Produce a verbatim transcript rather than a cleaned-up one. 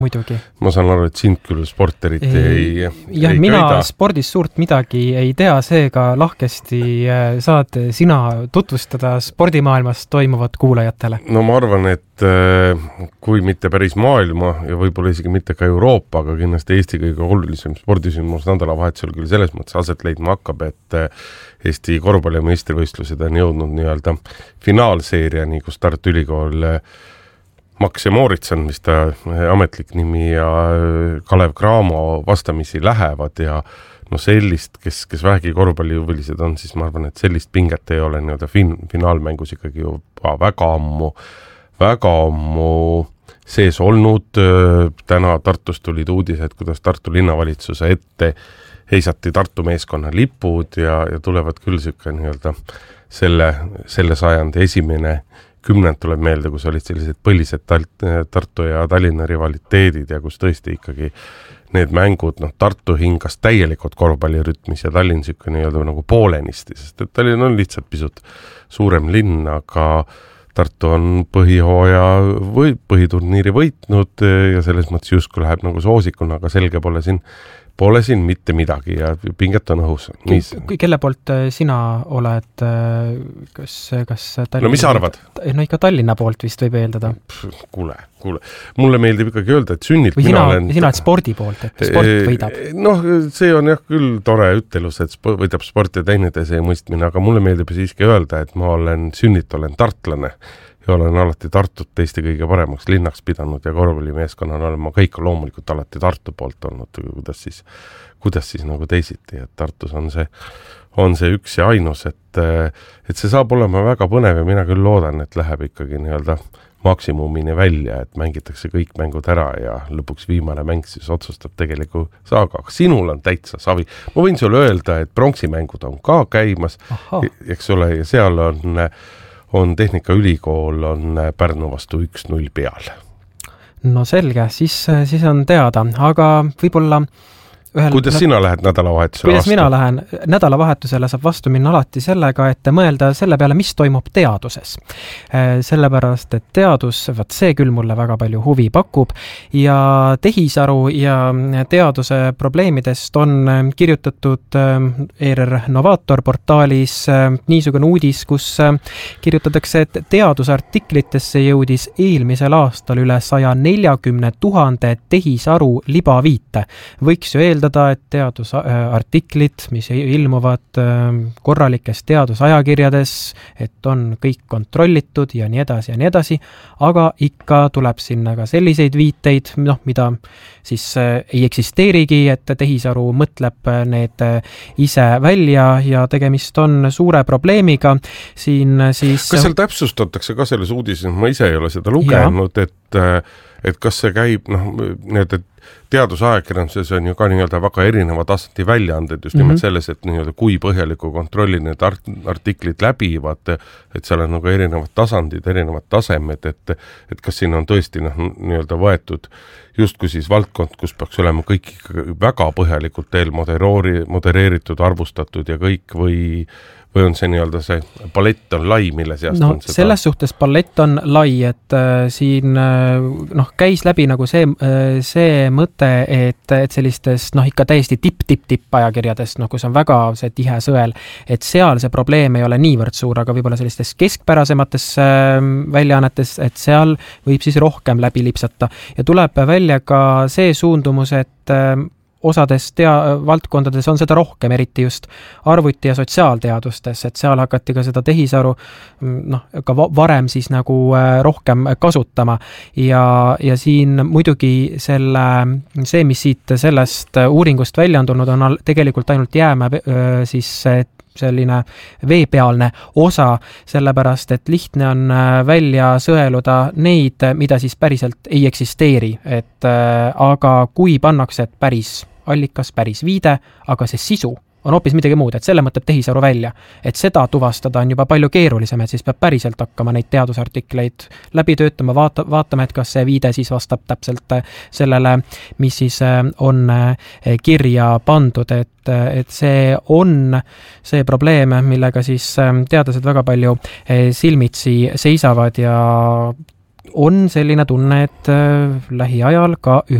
muidugi. Ma saan aru, et sind küll sport eriti ei, ei, ja ei mina köida. Spordis suurt midagi ei tea, seega lahkesti saad sina tutvustada spordimaailmas toimuvat kuulajatele. No ma arvan, et kui mitte päris maailma ja võib-olla isegi mitte ka Euroopa, aga kindlasti Eesti kõige olulisem spordisündmus nädalavahetusel küll selles mõttes aset leidma hakkab, et Eesti korvpalli meistrivõistlused on jõudnud nii-öelda finaalseeriani, kus Tartu Ülikool Max ja Moritson, mis ta ametlik nimi ja Kalev Cramo vastamisi lähevad ja no sellist, kes, kes vähegi korvpallihuvilised on, siis ma arvan, et sellist pinget ei ole nii-öelda fin- finaalmängus ikkagi juba väga ammu, väga ammu sees olnud. Täna Tartus tulid uudised, kuidas Tartu linnavalitsuse ette heisati Tartu meeskonna lipud ja, ja tulevad küll siuke nii-öelda selle, selle sajandi esimene kümnend tuleb meelde, kus olid sellised põlised Tartu ja Tallinna rivaliteedid ja kus tõesti ikkagi need mängud, noh, Tartu hingas täielikult korvpallirütmis ja Tallinn siuke nii-öelda nagu poolenisti, sest et Tallinn on lihtsalt pisut suurem linn, aga Tartu on põhihooja või põhiturniiri võitnud ja selles mõttes justkui läheb nagu soosikuna, aga selge pole siin Pole siin mitte midagi ja pinget on õhus. Kelle poolt sina oled, kas, kas Tallinna... No mis arvad? No ikka Tallinna poolt vist võib eeldada. Kuule, kuule. Mulle meeldib ikkagi öelda, et sünnid... Või sina, olen... sina oled spordi poolt, et sport võidab? Noh, see on jah küll tore ütelus, et võidab sport ja teineteise mõistmine, aga mulle meeldib siiski öelda, et ma olen sünnit, olen tartlane ja olen alati Tartut teiste kõige paremaks linnaks pidanud ja korvpallimeeskonnana olen ma kõik loomulikult alati Tartu poolt olnud, kuidas siis, kuidas siis nagu teisiti, et Tartus on see, on see üks ja ainus, et, et see saab olema väga põnev ja mina küll loodan, et läheb ikkagi nii-öelda maksimumini välja, et mängitakse kõik mängud ära ja lõpuks viimane mäng siis otsustab tegeliku saaga. Aga sinul on täitsa savi. Ma võin sulle öelda, et pronksimängud on ka käimas, Aha. eks ole, ja seal on on Tehnikaülikool on Pärnu vastu üks null peal. No selge, siis, siis on teada, aga võib-olla ühel... Kuidas sina lähed nädalavahetusele Kuidas vastu? mina lähen nädalavahetusele saab vastu minna alati sellega, et mõelda selle peale, mis toimub teaduses. Sellepärast, et teadus, vaat see küll mulle väga palju huvi pakub ja tehisaru ja teaduse probleemidest on kirjutatud E R R Novator portaalis niisugune uudis, kus kirjutatakse, et teadusartiklitesse jõudis eelmisel aastal üle saja neljakümne tuhande tehisaru libaviite. Võiks ju eeldada, et teadusartiklid, mis ilmuvad korralikes teadusajakirjades, et on kõik kontrollitud ja nii edasi ja nii edasi, aga ikka tuleb sinna ka selliseid viiteid, noh, mida siis ei eksisteerigi, et tehisaru mõtleb need ise välja ja tegemist on suure probleemiga. Siin siis... Kas seal täpsustatakse ka selles uudises, ma ise ei ole seda lugenud, et, et kas see käib, noh, need, et teadusajakirjanduses on ju ka nii-öelda väga erineva tasandi väljaanded just nimelt mm-hmm. selles, et nii-öelda kui põhjaliku kontrolli need art- artiklid läbivad, et seal on nagu erinevad tasandid, erinevad tasemed, et, et kas siin on tõesti noh, nii-öelda võetud justkui siis valdkond, kus peaks olema kõik väga põhjalikult teel modereeri, modereeritud, arvustatud ja kõik või või on see nii-öelda see palett on lai, mille seast no, on seda? Selles suhtes palett on lai, et äh, siin äh, noh, käis läbi nagu see, äh, see mõte, et, et sellistes noh, ikka täiesti tipp-tipp-tipp ajakirjades, noh, kus on väga see tihe sõel, et seal see probleem ei ole niivõrd suur, aga võib-olla sellistes keskpärasemates äh, väljaannetes, et seal võib siis rohkem läbi lipsata. Ja tuleb välja ka see suundumus, et äh, osades tea- valdkondades on seda rohkem, eriti just arvuti- ja sotsiaalteadustes, et seal hakati ka seda tehisaru noh, ka varem siis nagu rohkem kasutama ja, ja siin muidugi selle, see, mis siit sellest uuringust välja on tulnud, on al- tegelikult ainult jääme siis selline veepealne osa, sellepärast, et lihtne on välja sõeluda neid, mida siis päriselt ei eksisteeri, et aga kui pannakse päris allikas, päris viide, aga see sisu on hoopis midagi muud, et selle mõtleb tehisaru välja. Et seda tuvastada on juba palju keerulisem, et siis peab päriselt hakkama neid teadusartikleid läbi töötama, vaata, vaatama, et kas see viide siis vastab täpselt sellele, mis siis on kirja pandud, et, et see on see probleem, millega siis teadlased väga palju silmitsi seisavad ja on selline tunne, et lähiajal ka